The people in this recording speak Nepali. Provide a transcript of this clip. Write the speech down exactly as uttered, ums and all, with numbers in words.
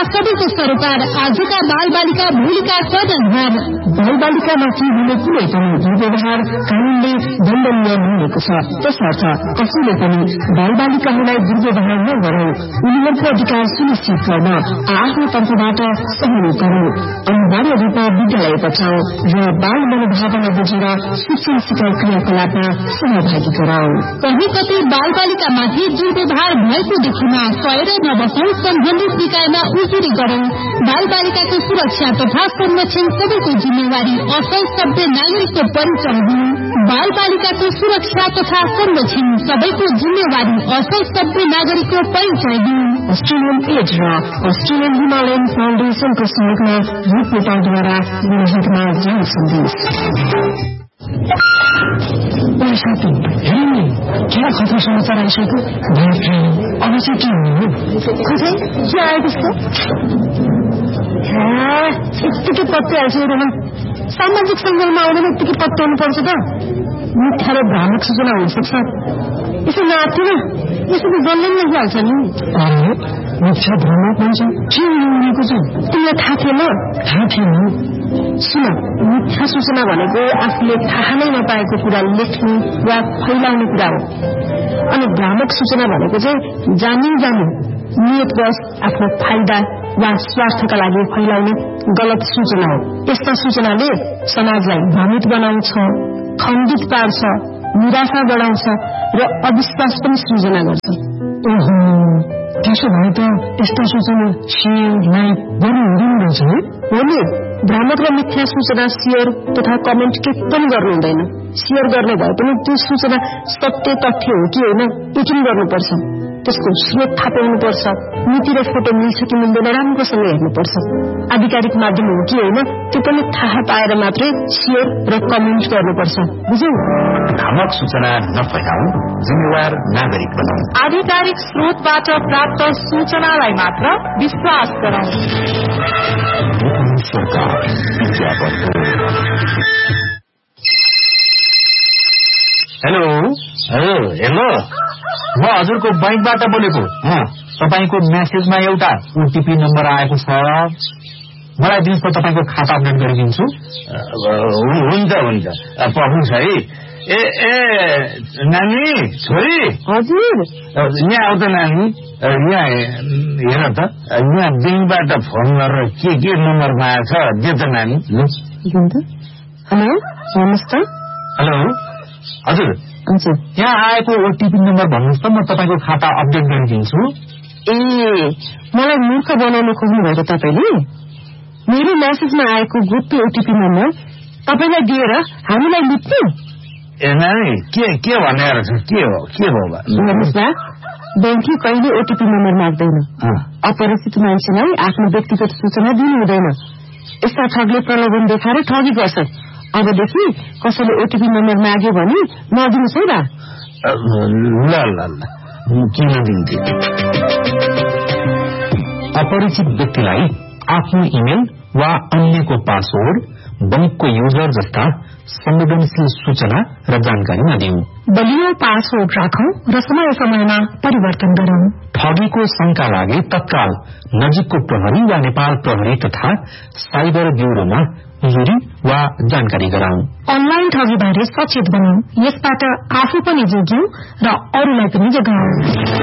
सबैको सरोकार आजका बाल बालिका भोलिका कर्णधार। बाल बालिकामाथि हुने कुनै पनि दुर्व्यवहार कानूनले दण्डनीय हुनेको छ। त्यसर्थ कसैले पनि बाल बालिकाहरूलाई दुर्व्यवहार नगरौं, उनीहरूको अधिकार सुनिश्चित गर्न आफ्नो तर्फबाट सहयोग गरौं, अनिवार्य रूपमा विद्यालय पठाऊ र बाल मनोभावना बुझेर शिक्षण सिकाइ क्रियाकलापमा सहभागी गराऊ। कहीँ कतै बाल बालिकामाथि दुर्व्यवहार भएको देखिमा सहेर नबसौं, सम्बन्धित निकायमा उजुरी गरौं। बाल बालिकाको सुरक्षा तथा संरक्षण सबैको जिम्मेवारी, असल सभ्य नागरिकको परिचय हुनु। बाल बालिकाको सुरक्षा तथा संरक्षण सबैको जिम्मेवारी, असल सभ्य नागरिकको परिचय हुनु। अस्ट्रेलियन एड र अस्ट्रेलियन हिमालयन फाउन्डेशनको सहयोगमा रूप नेपालद्वारा गुणहितमा जान सन्देश। क्या खतरा समाचार आइसक्यो? अब चाहिँ के हुनु? खै के आयो त्यस्तो? यत्तिकै पत्ते आइसक्यो रोहन। सामाजिक सञ्जालमा आउँदैन यत्तिकै पत्याउनु पर्छ त। मिथ्या र भ्रामक सूचना हुनसक्छ। यसो नआत्थेन, यसो त जसले पनि लेखिहाल्छ नि। मिथ्या भ्रामक भन्छ के हुनेको छ? तिमीलाई थाहा थिएन? थाहा थिएन। सुन, मिथ्या सूचना भनेको आफूले थाहा नै नपाएको कुरा लेख्नु वा फैलाउने कुरा हो। अनि भ्रामक सूचना भनेको चाहिँ जानी जानी नियतवश आफ्नो फाइदा वा स्वार्थका लागि फैलाउने गलत सूचना हो। यस्ता सूचनाले समाजलाई भ्रमित बनाउँछ, खण्डित पार्छ, निराशा बढाउँछ र अविश्वास पनि सृजना गर्छ। ओहो, त्यसो भए त यस्ता सूचना सेयर लाइक गर्नु हुँदैन रहेछ है? हो नि, भ्रामक र मिथ्या सूचना शेयर तथा कमेन्ट के पनि गर्नु हुँदैन। शेयर गर्ने भए पनि त्यो सूचना सत्य तथ्य हो कि होइन यकिन गर्नुपर्छ। त्यसको स्रोत थाहा पाउनुपर्छ। नीति र फोटो मिल्छ कि मिल्दैन राम्रोसँग हेर्नुपर्छ। आधिकारिक माध्यम हो कि होइन त्यो पनि थाहा पाएर मात्रै शेयर र कमेन्ट गर्नुपर्छ। बुझ्यौ? भ्रामक सूचना नफैलाऊ, जिम्मेवार नागरिक बनाऊ। आधिकारिक स्रोतबाट प्राप्त सूचनालाई मात्र विश्वास गरौं। सरकार विज्ञापन। हेलो हेलो म हजुरको बैंकबाट बोलेको। तपाईको मेसेजमा एउटा ओटीपी नम्बर आएको छ, मलाई दिनुहोस् त, तपाईको खाता अपडेट गरिदिन्छु। हुन्छ हुन्छ, पहुन्छ है। ए ए नानी, छोरी। हजुर, यहाँ आउ त नानी, यहाँ हेर त, यहाँ ब्याङ्कबाट फोन गरेर के के नम्बर मागेको छ दे त नानी। हेलो भन्नुहोस् त। हेलो हजुर, यहाँ आएको ओटीपी नम्बर भन्नुहोस् त, म तपाईँको खाता अपडेट गरिदिन्छु। ए, मलाई मूर्ख बनाउनु खोज्नु भएको तपाईँले? मेरो मेसेजमा आएको गुप्त ओटीपी नम्बर तपाईँलाई दिएर हामीलाई लुट्नु? ए नानी, के के भनेर के हो के हो? हेर्नुहोस् बा, ब्याङ्कले कहिले ओटीपी नम्बर माग्दैन। अपरिचित मान्छेलाई आफ्नो व्यक्तिगत सूचना दिनु हुँदैन। यस्ता ठगले प्रलोभन देखाएर ठगी गर्छ। अबदेखि कसैले ओटीपी नम्बर माग्यो भने नदिनुहोस् है बा। ल ल ल, किन दिन्थे? अपरिचित व्यक्तिलाई आफ्नो इमेल वा अन्यको पासवर्ड, बैंकको युजर जस्ता संवेदनशील सूचना र जानकारी नदिऊ। बलियो पासवर्ड राखौं र समय समयमा परिवर्तन गरौं। ठगीको शंका लागे तत्काल नजिकको प्रहरी वा नेपाल प्रहरी तथा साइबर ब्यूरोमा उजुरी वा जानकारी गराऊ। अनलाइन ठगी बारे सचेत बनाऊ। यसबाट आफू पनि जोगियौं र अरूलाई पनि जोगाऊ।